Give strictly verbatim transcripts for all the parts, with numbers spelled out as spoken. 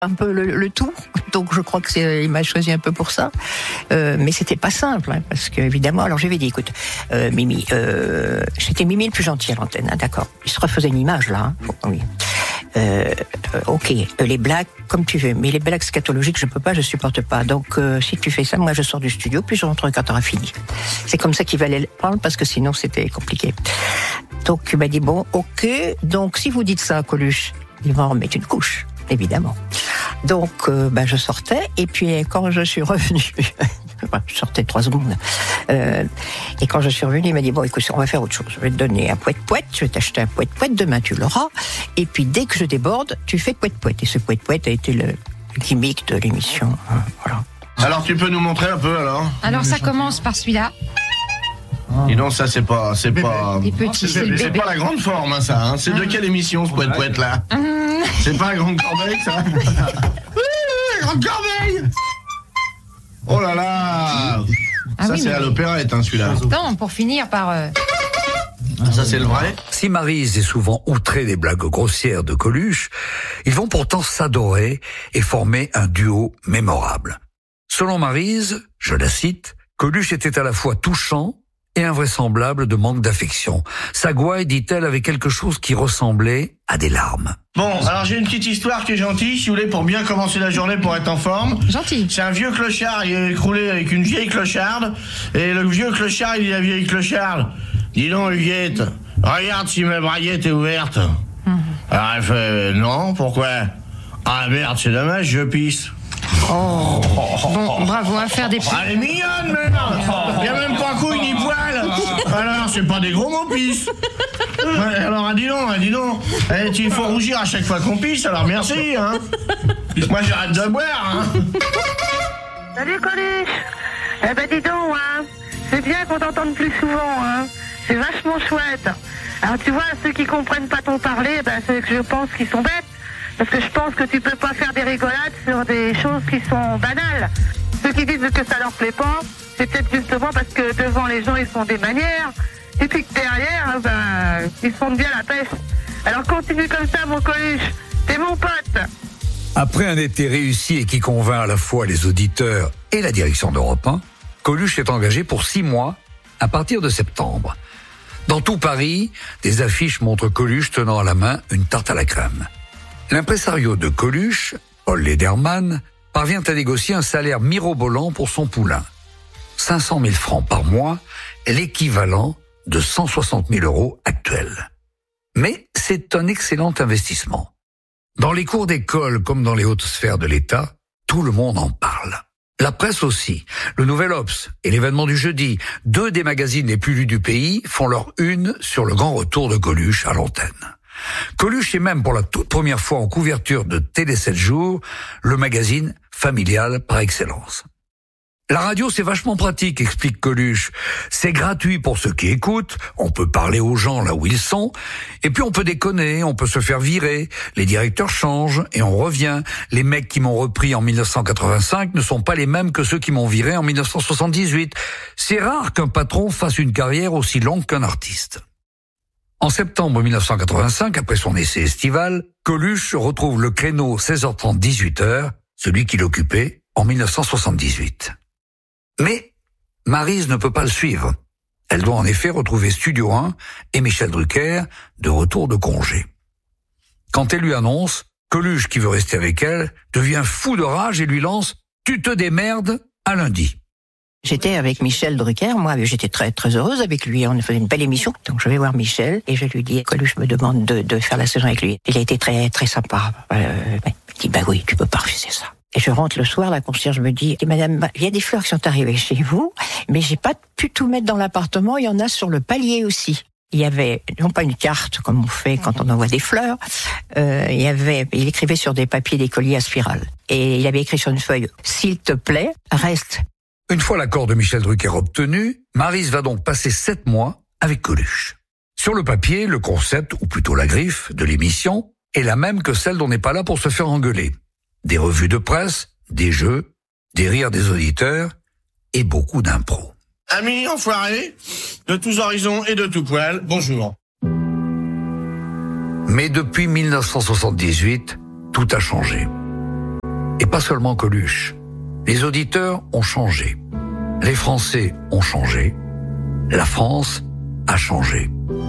un peu le, le tout, donc je crois que c'est, il m'a choisi un peu pour ça, euh, mais c'était pas simple, hein, parce que évidemment, alors je lui ai dit, écoute, euh, Mimi, euh, j'étais Mimi le plus gentil à l'antenne, hein, d'accord, il se refaisait une image là, hein, oui. Euh, euh, ok, euh, les blagues comme tu veux, mais les blagues scatologiques, je peux pas, je supporte pas, donc euh, si tu fais ça, moi je sors du studio, puis je rentre quand t'auras fini. C'est comme ça qu'il fallait le prendre, parce que sinon c'était compliqué. Donc il m'a dit, bon, ok, donc si vous dites ça à Coluche, il va en remettre une couche. Évidemment. Donc, euh, ben, je sortais, et puis quand je suis revenue, je sortais trois secondes, euh, et quand je suis revenue, il m'a dit, bon, écoute, on va faire autre chose. Je vais te donner un poète-poète, je vais t'acheter un poète-poète, demain tu l'auras, et puis dès que je déborde, tu fais poète-poète. Et ce poète-poète a été le, le gimmick de l'émission. Hein, voilà. Alors, tu peux nous montrer un peu, alors? Alors, ça commence par celui-là. Dis donc, ça, c'est pas, c'est pas, Les petits, c'est, c'est c'est bébé. pas la grande forme, hein, ça, hein. C'est de quelle émission, ce poète-poète, là? Hum, C'est pas la grande corbeille, ça? Oui, la grande corbeille! Oh là là! Ah Ça, oui, c'est mais- à l'opérette, hein, celui-là. Attends, pour finir par... euh, Ça, c'est le vrai? Si Maryse est souvent outrée des blagues grossières de Coluche, ils vont pourtant s'adorer et former un duo mémorable. Selon Maryse, je la cite, Coluche était à la fois touchant et invraisemblable de manque d'affection. Sa gouaille, dit-elle, avait quelque chose qui ressemblait à des larmes. Bon, alors j'ai une petite histoire qui est gentille, si vous voulez, pour bien commencer la journée, pour être en forme. Gentil. C'est un vieux clochard, il est écroulé avec une vieille clocharde, et le vieux clochard, il dit à la vieille clocharde, dis donc, Huguette, regarde si ma braguette est ouverte. Alors elle fait, euh, non, pourquoi? Ah merde, c'est dommage, je pisse. Oh. Bon, bravo, à faire des... Ah, elle est mignonne, mais non, il y a même pas couille ni poil. Alors, c'est pas des gros mots, pisse. Ouais, alors, ah, dis donc, ah, dis donc, eh, il faut rougir à chaque fois qu'on pisse, alors merci, hein. Moi, j'arrête de boire, hein. Salut Coluche. Eh ben dis donc, hein, c'est bien qu'on t'entende plus souvent, hein. C'est vachement chouette. Alors tu vois, ceux qui comprennent pas ton parler, ben c'est que je pense qu'ils sont bêtes. Parce que je pense que tu peux pas faire des rigolades sur des choses qui sont banales. Ceux qui disent que ça leur plaît pas, c'est peut-être justement parce que devant les gens ils font des manières, et puis que derrière, hein, ben, ils se font bien la pêche. Alors continue comme ça mon Coluche, t'es mon pote. Après un été réussi et qui convainc à la fois les auditeurs et la direction d'Europe un, Coluche est engagé pour six mois à partir de septembre. Dans tout Paris, des affiches montrent Coluche tenant à la main une tarte à la crème. L'impresario de Coluche, Paul Lederman, parvient à négocier un salaire mirobolant pour son poulain. cinq cent mille francs par mois, l'équivalent de cent soixante mille euros actuels. Mais c'est un excellent investissement. Dans les cours d'école comme dans les hautes sphères de l'État, tout le monde en parle. La presse aussi. Le Nouvel Obs et l'événement du jeudi, deux des magazines les plus lus du pays, font leur une sur le grand retour de Coluche à l'antenne. Coluche est même pour la toute première fois en couverture de Télé sept jours, le magazine familial par excellence. La radio, c'est vachement pratique, explique Coluche. C'est gratuit pour ceux qui écoutent, on peut parler aux gens là où ils sont, et puis on peut déconner, on peut se faire virer, les directeurs changent et on revient. Les mecs qui m'ont repris en dix-neuf cent quatre-vingt-cinq ne sont pas les mêmes que ceux qui m'ont viré en dix-neuf cent soixante-dix-huit. C'est rare qu'un patron fasse une carrière aussi longue qu'un artiste. En septembre dix-neuf cent quatre-vingt-cinq, après son essai estival, Coluche retrouve le créneau seize heures trente dix-huit heures, celui qu'il occupait en dix-neuf cent soixante-dix-huit. Mais Maryse ne peut pas le suivre. Elle doit en effet retrouver Studio un et Michel Drucker de retour de congé. Quand elle lui annonce, Coluche, qui veut rester avec elle, devient fou de rage et lui lance « Tu te démerdes à lundi ». J'étais avec Michel Drucker, moi j'étais très très heureuse avec lui, on a fait une belle émission, donc je vais voir Michel et je lui dis, Coluche me demande de, de faire la saison avec lui. Il a été très très sympa, euh, il dit, bah oui, tu peux pas refuser ça. Et je rentre le soir, la concierge me dit, madame, il y a des fleurs qui sont arrivées chez vous, mais j'ai pas pu tout mettre dans l'appartement, il y en a sur le palier aussi. Il y avait, non pas une carte comme on fait quand on envoie des fleurs, euh, il y avait, il écrivait sur des papiers d'écolier à spirale. Et il avait écrit sur une feuille, s'il te plaît, reste. Une fois l'accord de Michel Drucker obtenu, Maryse va donc passer sept mois avec Coluche. Sur le papier, le concept, ou plutôt la griffe, de l'émission est la même que celle dont on n'est pas là pour se faire engueuler. Des revues de presse, des jeux, des rires des auditeurs et beaucoup d'impro. Amis enfoirés, de tous horizons et de tout poil, bonjour. Mais depuis dix-neuf cent soixante-dix-huit, tout a changé. pas seulement Coluche. Les auditeurs ont changé. Les Français ont changé. La France a changé.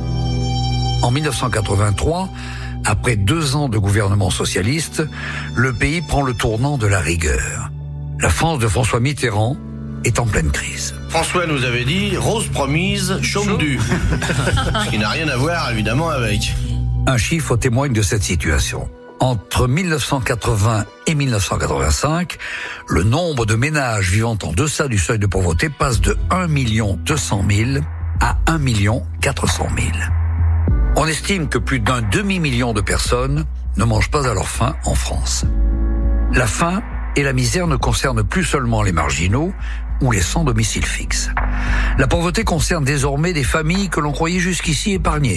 En mille neuf cent quatre-vingt-trois, après deux ans de gouvernement socialiste, le pays prend le tournant de la rigueur. La France de François Mitterrand est en pleine crise. François nous avait dit, rose promise, chaume due. Ce qui n'a rien à voir, évidemment, avec. Un chiffre témoigne de cette situation. Entre mille neuf cent quatre-vingts et mille neuf cent quatre-vingt-cinq, le nombre de ménages vivant en deçà du seuil de pauvreté passe de un million deux cent mille à un million quatre cent mille. On estime que plus d'un demi-million de personnes ne mangent pas à leur faim en France. La faim et la misère ne concernent plus seulement les marginaux ou les sans domicile fixe. La pauvreté concerne désormais des familles que l'on croyait jusqu'ici épargnées.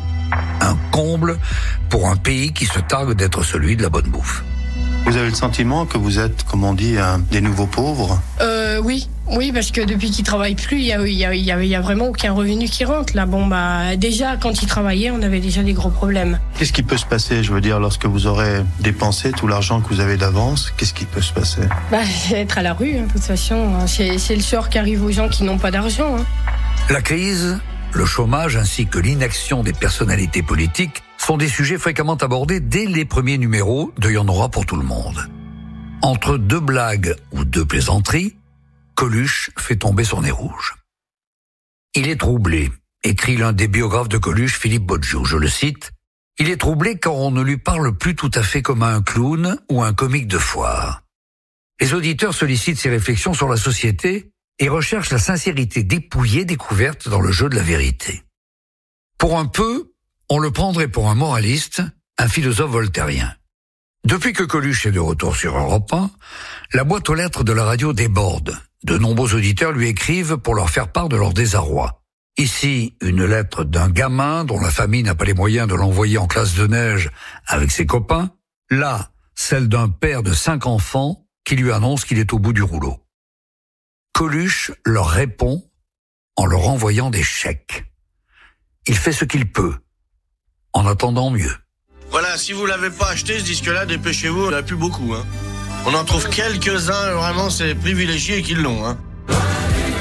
Un comble pour un pays qui se targue d'être celui de la bonne bouffe. Vous avez le sentiment que vous êtes, comme on dit, un des nouveaux pauvres ? Euh, oui, oui, parce que depuis qu'il travaille plus, il y a, il y a, il y a, il y a vraiment aucun revenu qui rentre. Là, bon, bah, déjà, quand il travaillait, on avait déjà des gros problèmes. Qu'est-ce qui peut se passer, je veux dire, lorsque vous aurez dépensé tout l'argent que vous avez d'avance ? Qu'est-ce qui peut se passer ? Bah, être à la rue, hein, de toute façon. C'est, c'est le sort qui arrive aux gens qui n'ont pas d'argent. Hein. La crise, le chômage ainsi que l'inaction des personnalités politiques sont des sujets fréquemment abordés dès les premiers numéros de Y en aura pour tout le monde. Entre deux blagues ou deux plaisanteries, Coluche fait tomber son nez rouge. Il est troublé, écrit l'un des biographes de Coluche, Philippe Bodjou, je le cite, « Il est troublé car on ne lui parle plus tout à fait comme à un clown ou un comique de foire. » Les auditeurs sollicitent ses réflexions sur la société et recherchent la sincérité dépouillée découverte dans le jeu de la vérité. Pour un peu, on le prendrait pour un moraliste, un philosophe voltairien. Depuis que Coluche est de retour sur Europe un, la boîte aux lettres de la radio déborde. De nombreux auditeurs lui écrivent pour leur faire part de leur désarroi. Ici, une lettre d'un gamin dont la famille n'a pas les moyens de l'envoyer en classe de neige avec ses copains. Là, celle d'un père de cinq enfants qui lui annonce qu'il est au bout du rouleau. Coluche leur répond en leur envoyant des chèques. Il fait ce qu'il peut, en attendant mieux. Voilà, si vous l'avez pas acheté, ce disque-là, dépêchez-vous, on en a plus beaucoup, hein. On en trouve quelques-uns, vraiment, c'est privilégiés qui l'ont, hein.